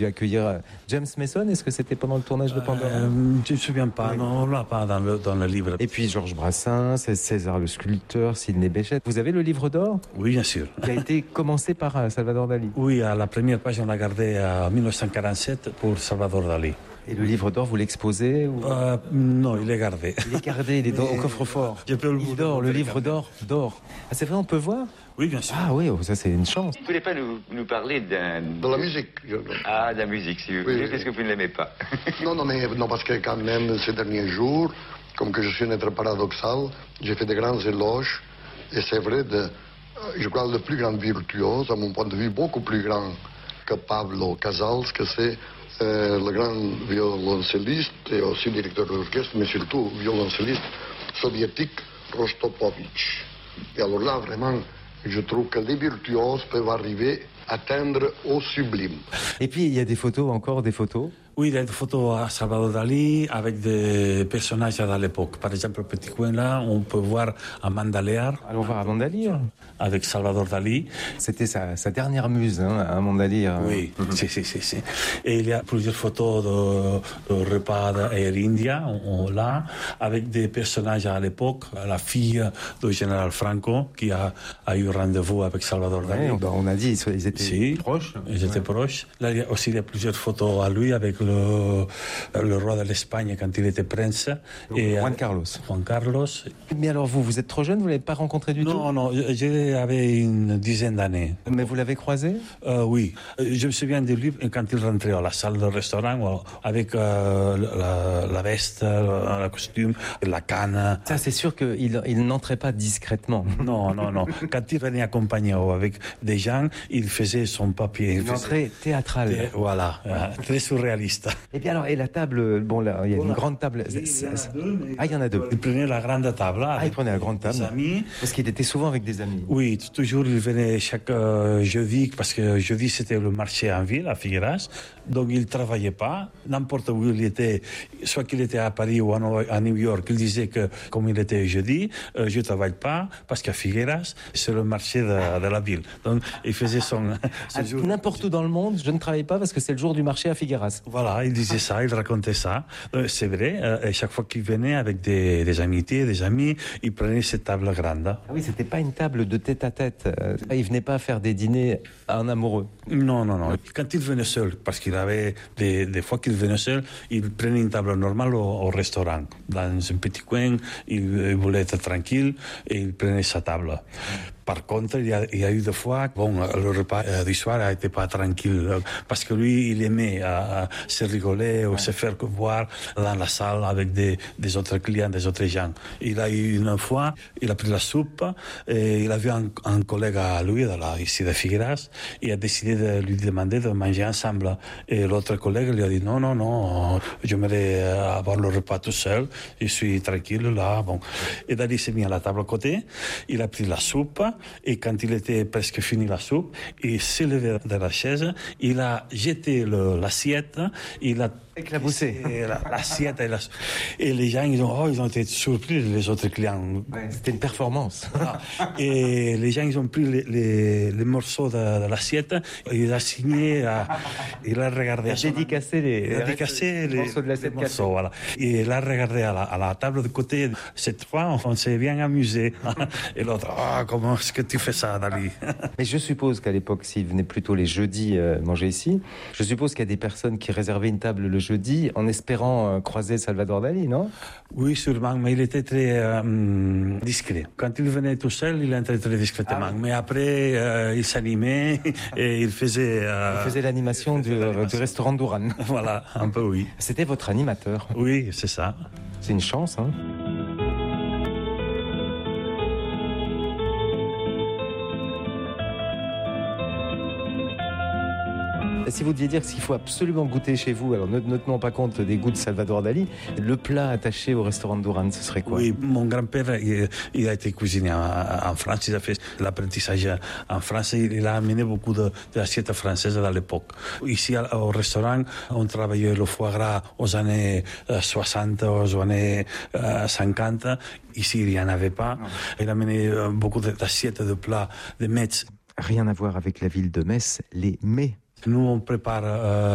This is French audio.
Accueillir James Mason, est-ce que c'était pendant le tournage de Pandore? Je ne me souviens pas, non, là, pas dans le livre. Et puis Georges Brassens, César le sculpteur, Sidney Bechet. Vous avez le livre d'or? Oui, bien sûr. Qui a été commencé par Salvador Dali. Oui, à la première page, on l'a gardé en 1947 pour Salvador Dali. Et le livre d'or, vous l'exposez ou... Non, il est gardé. Il est gardé, il est au coffre-fort. Je peux Il dort, le livre d'or. Ah, c'est vrai, on peut voir? Oui, bien sûr. Ah oui, ça c'est une chance. Vous ne voulez pas nous parler De la musique. Ah, de la musique, si vous voulez, parce que vous ne l'aimez pas. Non, parce que quand même, ces derniers jours, comme que je suis un être paradoxal, j'ai fait de grands éloges, et c'est vrai, je crois, le plus grand virtuose, à mon point de vue, beaucoup plus grand que Pablo Casals, que c'est le grand violoncelliste et aussi directeur d'orchestre, mais surtout violoncelliste soviétique Rostropovitch. Et alors là, vraiment, je trouve que les virtuoses peuvent arriver à atteindre au sublime. Et puis, il y a encore des photos. Oui, il y a des photos à Salvador Dali avec des personnages à l'époque. Par exemple, au petit coin là, on peut voir Amanda Lear. Allons voir Amanda Lear. Avec Salvador Dali. C'était sa dernière muse, Amanda Lear. Oui, si. Et il y a plusieurs photos de repas d'Air India, là, avec des personnages à l'époque. La fille du général Franco, qui a eu rendez-vous avec Salvador Dali. Ouais, on a dit, ils étaient proches. Ils étaient proches. Là, il y a plusieurs photos à lui avec le roi de l'Espagne quand il était prince. Et Juan Carlos. Mais alors vous êtes trop jeune, vous ne l'avez pas rencontré du tout? Non, j'avais une dizaine d'années. Mais vous l'avez croisé? Oui. Je me souviens de lui quand il rentrait à la salle de restaurant avec la veste, le costume, la canne. Ça, c'est sûr qu'il n'entrait pas discrètement. Non. Quand il venait accompagné avec des gens, il faisait son papier. Il entrait théâtral. Voilà, très surréaliste. Et bien alors, et la table, bon là, il y a une grande table. Il y en a deux. Il prenait la grande table. Il prenait la grande table. Des amis. Parce qu'il était souvent avec des amis. Oui, toujours il venait chaque jeudi, parce que jeudi c'était le marché en ville, à Figueras. Donc il ne travaillait pas. N'importe où il était, soit qu'il était à Paris ou à New York, il disait que comme il était jeudi, je ne travaille pas, parce qu'à Figueras, c'est le marché de la ville. Donc il faisait son jour. N'importe où dans le monde, je ne travaille pas parce que c'est le jour du marché à Figueras. Voilà, il disait ça, il racontait ça. C'est vrai, et chaque fois qu'il venait avec des amitiés, des amis, il prenait cette table grande. Ah oui, c'était pas une table de tête à tête. Il venait pas faire des dîners en amoureux. Non. Quand il venait seul, parce qu'il avait des fois qu'il venait seul, il prenait une table normale au restaurant. Dans un petit coin, il voulait être tranquille et il prenait sa table. Par contre, il y a eu des fois, le repas du soir n'était pas tranquille, parce que lui, il aimait se rigoler ou se faire voir dans la salle avec des autres clients, des autres gens. Il a eu une fois, il a pris la soupe, et il a vu un collègue à lui, ici de Figueras, et a décidé de lui demander de manger ensemble. Et l'autre collègue lui a dit non, j'aimerais avoir le repas tout seul, je suis tranquille là. Bon. Et Dali s'est mis à la table à côté, il a pris la soupe, et quand il était presque fini la soupe, il s'est levé de la chaise, il a jeté l'assiette, il a éclaboussé l'assiette et les gens ils ont été surpris, les autres clients. Ouais, c'était une performance. Et les gens ils ont pris les morceaux de l'assiette, il a signé, il a regardé, il a dédicacé les morceaux de l'assiette, voilà. Et il a regardé à la table de côté. Cette fois on s'est bien amusé. Et l'autre, comment est-ce que tu fais ça, Dali? Mais je suppose qu'à l'époque, s'il venait plutôt les jeudis manger ici, je suppose qu'il y a des personnes qui réservaient une table le jeudi en espérant croiser Salvador Dali, non? Oui, sûrement, mais il était très discret. Quand il venait tout seul, il entrait très discrètement. Mais après, il s'animait et il faisait l'animation du restaurant Duran. Voilà, un peu oui. C'était votre animateur? Oui, c'est ça. C'est une chance, hein? Si vous deviez dire ce qu'il faut absolument goûter chez vous, alors ne tenons pas compte des goûts de Salvador Dali, le plat attaché au restaurant Duran, ce serait quoi? Oui, mon grand-père, il a été cuisinier en France, il a fait l'apprentissage en France, il a amené beaucoup d'assiettes françaises à l'époque. Ici, au restaurant, on travaillait le foie gras aux années 60, aux années 50. Ici, il n'y en avait pas. Il a amené beaucoup d'assiettes de plats de Metz. Rien à voir avec la ville de Metz, les mets. Nous, on prépare